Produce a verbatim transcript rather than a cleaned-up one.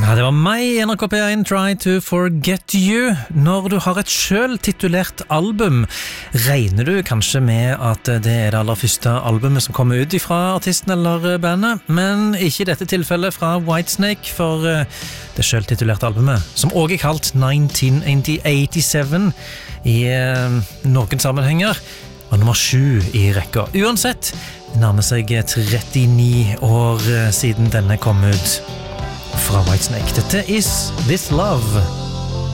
Ja, det var meg i N R K P one Try to Forget You. Når du har et selv titulert album, regner du kanskje med at det er det aller første albumet som kommer ut fra artisten eller bandet, men ikke i dette tilfellet fra Whitesnake, for det selv titulerte albumet, som også er kalt nineteen eighty-seven i noen sammenhenger, var nummer sju i rekka. Uansett, det nærmer seg trettini år siden denne kom ut fra Whitesnake. Dette is This Love.